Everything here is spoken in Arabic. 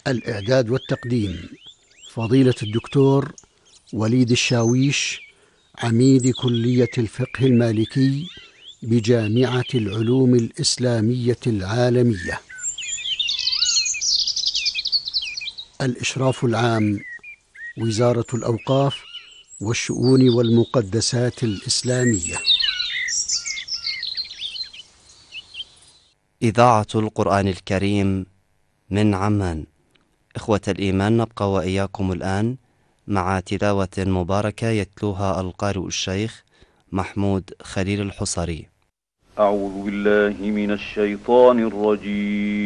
الإعداد والتقديم فضيلة الدكتور وليد الشاويش، عميد كلية الفقه المالكي بجامعة العلوم الإسلامية العالمية. الإشراف العام وزارة الأوقاف والشؤون والمقدسات الإسلامية. إذاعة القرآن الكريم من عمان. إخوة الإيمان، نبقى وإياكم الآن مع تلاوة مباركة يتلوها القارئ الشيخ محمود خليل الحصري. أعوذ بالله من الشيطان الرجيم.